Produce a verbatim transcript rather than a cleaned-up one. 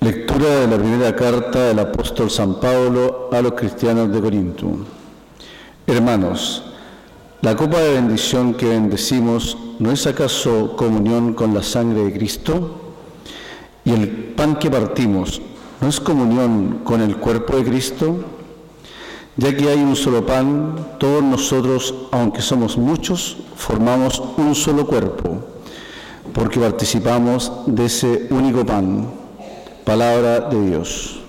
Lectura de la primera carta del apóstol San Pablo a los cristianos de Corinto. Hermanos, la copa de bendición que bendecimos, ¿no es acaso comunión con la sangre de Cristo? Y el pan que partimos, ¿no es comunión con el cuerpo de Cristo? Ya que hay un solo pan, todos nosotros, aunque somos muchos, formamos un solo cuerpo, porque participamos de ese único pan. Palabra de Dios.